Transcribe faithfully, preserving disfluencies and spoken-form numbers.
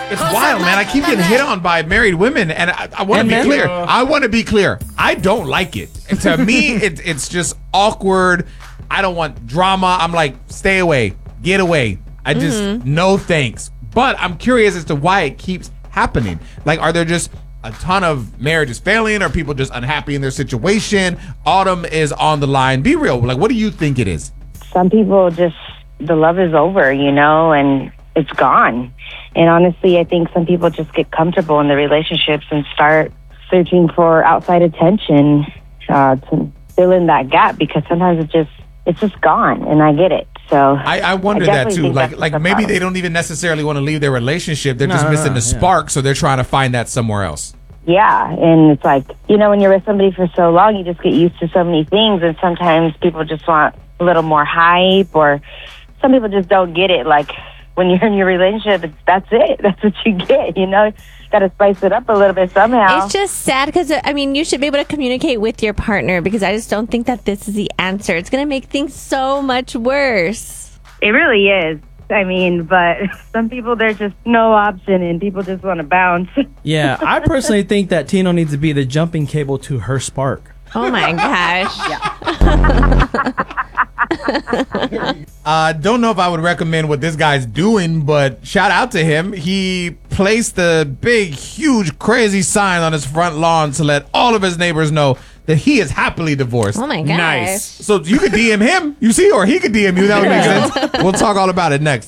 It's wild, man. I keep getting hit on by married women, and I, I want to And be men? clear. I want to be clear. I don't like it. And to me, it, it's just awkward. I don't want drama. I'm like, stay away, get away. I just, Mm-hmm. no thanks. But I'm curious as to why it keeps happening. Like, are there just a ton of marriages failing? Are people just unhappy in their situation? Autumn is on the line. Be real. Like, what do you think it is? Some people just, the love is over, you know, and it's gone. And honestly, I think some people just get comfortable in their relationships and start searching for outside attention uh, to fill in that gap, because sometimes it just, it's just gone, and I get it. So I, I wonder I that definitely too. think Like, that's like the maybe problem. they don't even necessarily want to leave their relationship. They're No, just no, missing no, the yeah. spark, so they're trying to find that somewhere else. Yeah, and it's like, you know, when you're with somebody for so long, you just get used to so many things, and sometimes people just want a little more hype, or some people just don't get it. Like, when you're in your relationship, it's, that's it. That's what you get, you know? Got to spice it up a little bit somehow. It's just sad because, I mean, you should be able to communicate with your partner, because I just don't think that this is the answer. It's going to make things so much worse. It really is. I mean, but some people, there's just no option, and people just want to bounce. Yeah, I personally think that Tino needs to be the jumping cable to her spark. Oh, my gosh. Uh, don't know if I would recommend what this guy's doing, but shout out to him. He placed the big, huge, crazy sign on his front lawn to let all of his neighbors know that he is happily divorced. Oh, my gosh. Nice. So you could D M him, you see, or he could D M you. That would make sense. We'll talk all about it next.